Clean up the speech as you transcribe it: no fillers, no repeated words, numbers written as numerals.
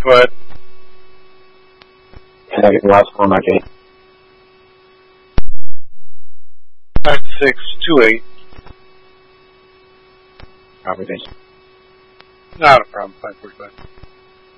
Go ahead. And I get the last one, okay. 9628. Copy, thank you. Not a problem. 545.